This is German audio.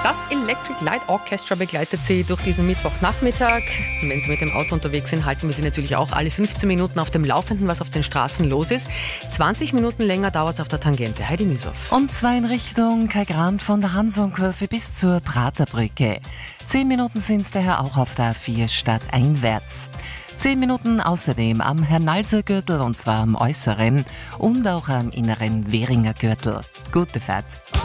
Das Electric Light Orchestra begleitet Sie durch diesen Mittwochnachmittag. Wenn Sie mit dem Auto unterwegs sind, halten wir Sie natürlich auch alle 15 Minuten auf dem Laufenden, was auf den Straßen los ist. 20 Minuten länger dauert es auf der Tangente. Heidi Niesow. Und zwar in Richtung Kaigrand von der Hansonkurve bis zur Praterbrücke. 10 Minuten sind es daher auch auf der A4 stadteinwärts. 10 Minuten außerdem am Hernalser-Gürtel, und zwar am äußeren und auch am inneren Währinger Gürtel. Gute Fahrt.